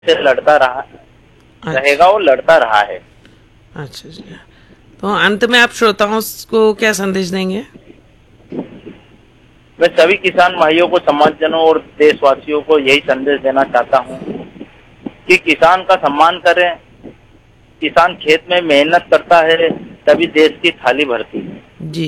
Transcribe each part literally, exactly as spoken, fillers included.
से लड़ता रहा अच्छा रहेगा और लड़ता रहा है। अच्छा जी। तो अंत में आप श्रोताओं को क्या संदेश देंगे? मैं सभी किसान भाइयों को, समाजजनों और देशवासियों को यही संदेश देना चाहता हूँ कि किसान का सम्मान करें। किसान खेत में मेहनत करता है तभी देश की थाली भरती है। जी।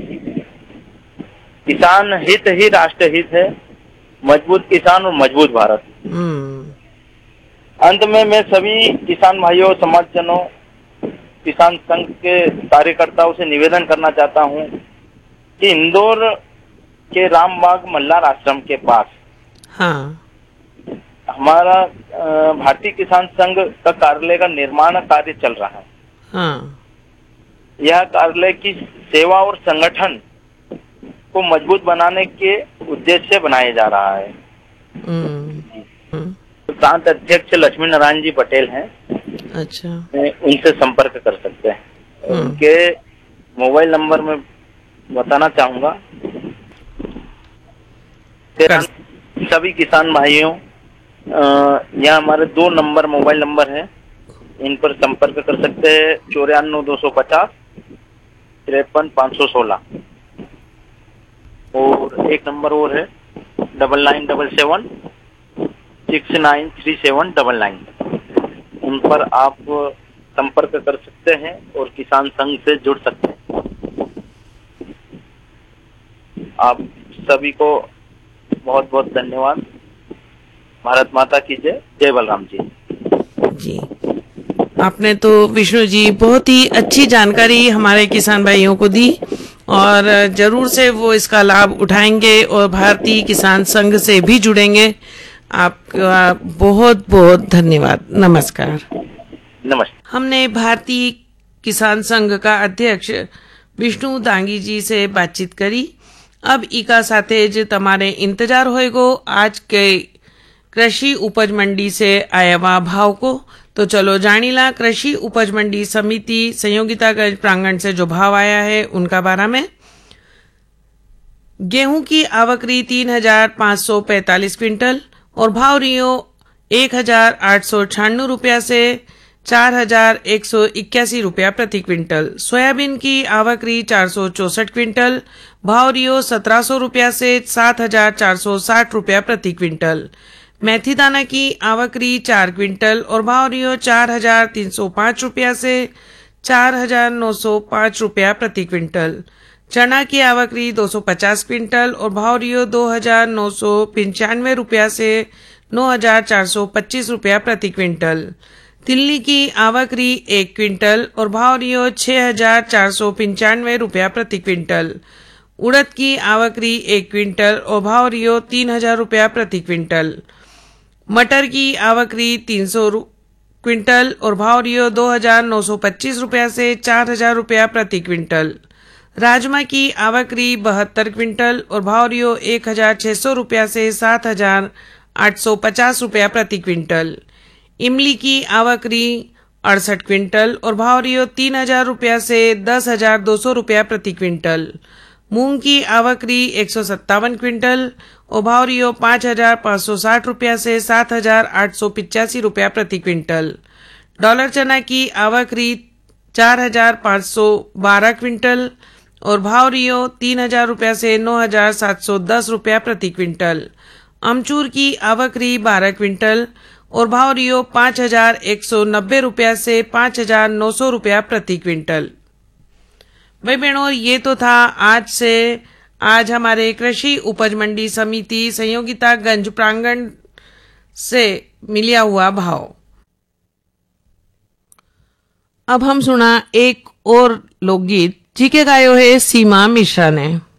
किसान हित ही राष्ट्र हित है। मजबूत किसान और मजबूत भारत। हम्म। अंत में मैं सभी किसान भाइयों, समाजजनों, किसान संघ के कार्यकर्ताओं से निवेदन करना चाहता हूँ कि इंदौर के रामबाग मल्हार आश्रम के पास हाँ। हमारा भारतीय किसान संघ का कार्यालय का निर्माण कार्य चल रहा है। हाँ। यह कार्यालय की सेवा और संगठन को मजबूत बनाने के उद्देश्य से बनाया जा रहा है। हम्म। प्रांत अध्यक्ष लक्ष्मी नारायण जी पटेल हैं। अच्छा। उनसे संपर्क कर सकते हैं। उनके मोबाइल नंबर में बताना चाहूंगा। सभी किसान भाइयों, यहाँ हमारे दो नंबर मोबाइल नंबर है, इन पर संपर्क कर सकते हैं। चौरानवे दो सौ पचास तिरपन पाँच सौ सोलह और एक नंबर और है double nine double seven six nine three seven double nine. उन पर आप संपर्क कर सकते हैं और किसान संघ से जुड़ सकते हैं। आप सभी को बहुत बहुत धन्यवाद। भारत माता की जय। जय बलराम जी। जी, आपने तो विष्णु जी बहुत ही अच्छी जानकारी हमारे किसान भाइयों को दी और जरूर से वो इसका लाभ उठाएंगे और भारतीय किसान संघ से भी जुड़ेंगे। आपका बहुत बहुत धन्यवाद। नमस्कार। नमस्कार। हमने भारतीय किसान संघ का अध्यक्ष विष्णु दांगी जी से बातचीत करी। अब इका साथे ज तमारे इंतजार होएगो आज के कृषि उपज मंडी से आया हुआ भाव को। तो चलो जानीला कृषि उपज मंडी समिति संयोगितागंज प्रांगण से जो भाव आया है उनका बारे में। गेहूं की आवकरी तीन हजार पाँच सौ पैंतालीस क्विंटल और भाव रियो एक हजार आठ सौ छियानवे रुपया से चार हजार एक सौ इक्यासी रुपया प्रति क्विंटल। सोयाबीन की आवकरी चार सौ चौसठ क्विंटल, भाव रियो सत्रह सौ रुपया से सात हजार चार सौ साठ रुपया प्रति क्विंटल। मेथी दाना की आवकरी चार क्विंटल और भाव रियो चार हजार तीन सौ पाँच रुपया से चार हजार नौ सौ पाँच रुपया प्रति क्विंटल। चना की आवकरी दो सौ पचास क्विंटल और भाव रियो दो हजार नौ सौ पंचानवे रुपया से नौ हजार चार सौ पच्चीस रुपया प्रति क्विंटल। तिल्ली की आवकरी एक क्विंटल और भाव रियो छह हजार चार सौ पंचानवे रुपया प्रति क्विंटल। उड़द की आवकरी एक क्विंटल और भाव रियो तीन हजार रुपया प्रति क्विंटल। मटर की आवकरी तीन सौ क्विंटल और भाव रियो दो हजार नौ सौ पच्चीस रुपया से चार हजार रुपया प्रति क्विंटल। राजमा की आवकरी बहत्तर क्विंटल और भाव रियो एक हजार छह सौ रुपया से सात हजार आठ सौ पचास रुपया प्रति क्विंटल। इमली की आवकरी अड़सठ क्विंटल और भाव रियो तीन हजार रुपया से दस हजार दो सौ रुपया प्रति क्विंटल। मूंग की आवकरी एक सौ सत्तावन क्विंटल और भाव रियो पाँच हजार पाँच सौ साठ रुपया से सात हजार आठ सौ पिचासी रुपया प्रति क्विंटल। डॉलर चना की आवकरी चार हजार पाँच सौ बारह क्विंटल और भाव रियो तीन हजार रुपया से नौ हजार सात सौ दस रुपया प्रति क्विंटल। अमचूर की आवकरी बारह क्विंटल और भाव रियो पाँच हजार एक सौ नब्बे रुपया से पाँच हजार नौ सौ रुपया प्रति क्विंटल। भाई बहनों, ये तो था आज से आज हमारे कृषि उपज मंडी समिति संयोगितागंज प्रांगण से मिला हुआ भाव। अब हम सुना एक और लोकगीत जी के गायो है सीमा मिश्रा ने।